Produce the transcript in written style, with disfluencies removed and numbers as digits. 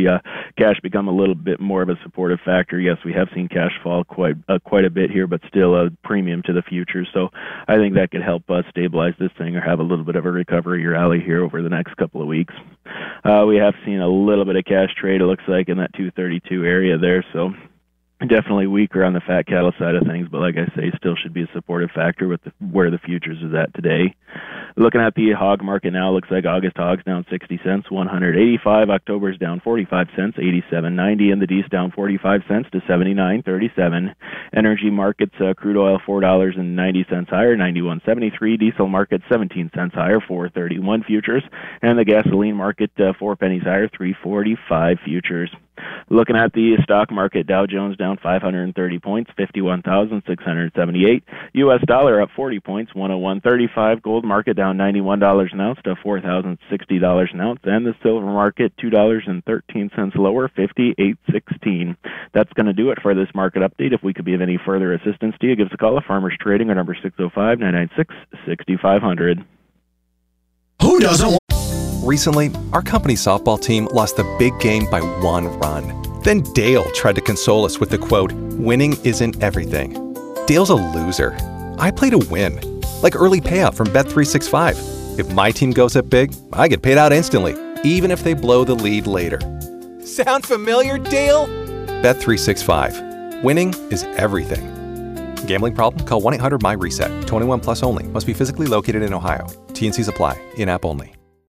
see cash become a little bit more of a supportive factor. Yes, we have seen cash fall quite a bit here, but still a premium to the futures. So I think that could help us stabilize this thing or have a little bit of a recovery rally here over the next couple of weeks. We have seen a little bit of cash trade, it looks like, in that 232 area there. So definitely weaker on the fat cattle side of things, but like I say, still should be a supportive factor with where the futures is at today. Looking at the hog market now, looks like August hogs down 60 cents, 185. October's down 45 cents, 87.90, and the D's down 45 cents to 79.37. Energy markets, crude oil $4.90 higher, 91.73. Diesel market 17 cents higher, 4.31 futures, and the gasoline market 4 pennies higher, 3.45 futures. Looking at the stock market, Dow Jones down 530 points, 51,678. U.S. dollar up 40 points, 101.35. Gold market down $91 an ounce to $4,060 an ounce. And the silver market, $2.13 lower, 58.16. That's going to do it for this market update. If we could be of any further assistance to you, give us a call at Farmers Trading, our number 605-996-6500. Who doesn't? Recently, our company softball team lost the big game by 1 run. Then Dale tried to console us with the quote, "Winning isn't everything." Dale's a loser. I play to win, like early payout from Bet365. If my team goes up big, I get paid out instantly, even if they blow the lead later. Sound familiar, Dale? Bet365. Winning is everything. Gambling problem? Call 1-800-MY-RESET. 21 plus only. Must be physically located in Ohio. T&Cs apply. In-app only.